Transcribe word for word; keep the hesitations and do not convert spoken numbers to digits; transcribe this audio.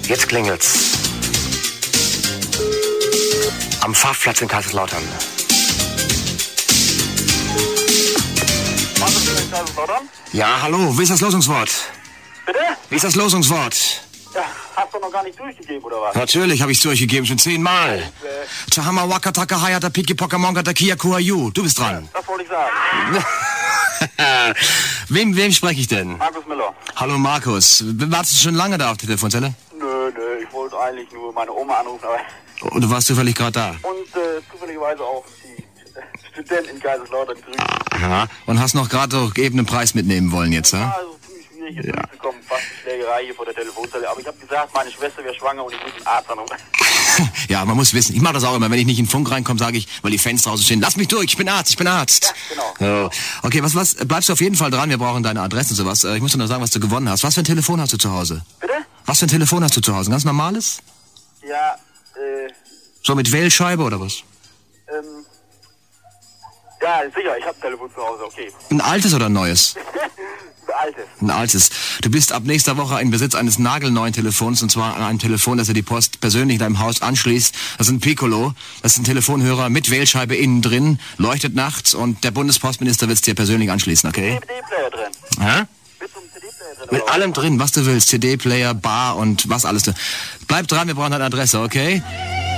Jetzt klingelt's. Am Pfaffplatz in Kaiserslautern. Was ist denn in Kaiserslautern? Ja, hallo, wie ist das Losungswort? Bitte? Wie ist das Losungswort? Ja, hast du noch gar nicht durchgegeben, oder was? Natürlich habe ich es durchgegeben, schon zehnmal. Äh, Chahama Waka Taka Hayata Piki Pokamonga Takia Kuayu. Du bist dran. das wollte ich sagen. wem, wem spreche ich denn? Markus Müller. Hallo Markus. Wartest du schon lange da auf der Telefonzelle? Nö, nö, ich wollte eigentlich nur meine Oma anrufen, aber... Und du warst zufällig gerade da? Und äh, zufälligerweise auch die äh, Studentin in Kaiserslautern grüßen. Ja. Und hast noch gerade doch eben einen Preis mitnehmen wollen jetzt, Ja, ja? also ziemlich schwierig hier durchzukommen, fast die Schlägerei hier vor der Telefonzelle. Aber ich habe gesagt, meine Schwester wäre schwanger und ich muss den Arzt anrufen. Ja, man muss wissen. Ich mache das auch immer. Wenn ich nicht in den Funk reinkomme, sage ich, weil die Fans draußen stehen, lass mich durch, ich bin Arzt, ich bin Arzt. Ja, genau. So. Okay, was, was, bleibst du auf jeden Fall dran, wir brauchen deine Adresse und sowas. Ich muss dir noch sagen, was du gewonnen hast. Was für ein Telefon hast du zu Hause? Bitte? Was für ein Telefon hast du zu Hause? Ein ganz normales? Ja, äh, So mit Wählscheibe oder was? ähm... Ja, sicher, ich habe ein Telefon zu Hause, okay. Ein altes oder ein neues? Ein altes. Ein altes. Du bist ab nächster Woche in Besitz eines nagelneuen Telefons, und zwar einem Telefon, das er die Post persönlich in deinem Haus anschließt. Das ist ein Piccolo. Das ist ein Telefonhörer mit Wählscheibe innen drin, leuchtet nachts und der Bundespostminister wird es dir persönlich anschließen, okay? C D-Player drin. Hä? Mit so einem C D-Player drin. Mit oder allem drin, was du willst. C D-Player, Bar und was alles. Bleib dran, wir brauchen deine Adresse, okay?